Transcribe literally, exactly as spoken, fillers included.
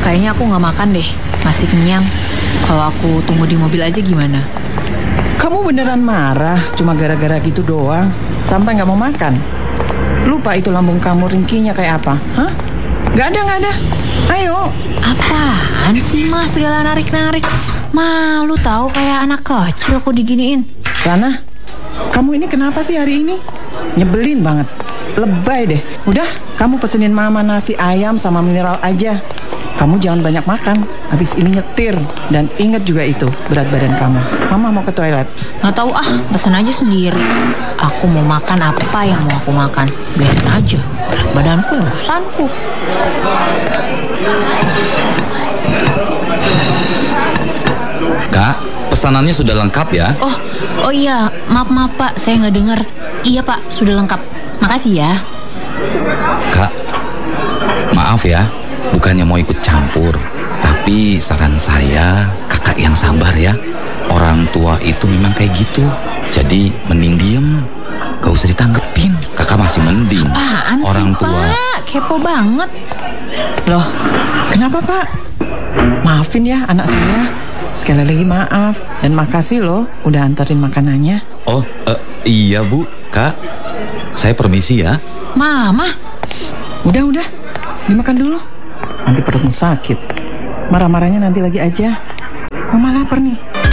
kayaknya aku nggak makan deh. Masih kenyang. Kalau aku tunggu di mobil aja gimana? Kamu beneran marah cuma gara-gara gitu doang? Sampai gak mau makan? Lupa itu lambung kamu ringkinya kayak apa? Hah? Gak ada, gak ada. Ayo. Apaan sih mas segala narik-narik? Malu tahu kayak anak kecil aku diginiin. Rana, kamu ini kenapa sih hari ini? Nyebelin banget. Lebay deh. Udah, kamu pesenin mama nasi ayam sama mineral aja. Kamu jangan banyak makan. Habis ini nyetir. Dan ingat juga itu, berat badan kamu. Mama mau ke toilet. Nggak tahu ah, pesen aja sendiri. Aku mau makan apa yang mau aku makan. Biarin aja. Berat badanku urusanku. Kak, pesanannya sudah lengkap ya? Oh, oh iya. Maaf maaf Pak, saya nggak dengar. Iya Pak, sudah lengkap. Makasih ya. Kak, maaf ya. Bukannya mau ikut campur, tapi saran saya kakak yang sabar ya. Orang tua itu memang kayak gitu. Jadi mending diem, gak usah ditanggepin. Kakak masih mending. Apaan orang sih tua. Pak? Kepo banget. Loh, kenapa Pak? Maafin ya anak saya. Sekali lagi maaf. Dan makasih loh udah antarin makanannya. Oh uh, iya Bu, Kak. Saya permisi ya. Mama. Udah, udah. Dimakan dulu. Nanti perutmu sakit. Marah-marahnya nanti lagi aja. Mama lapar nih.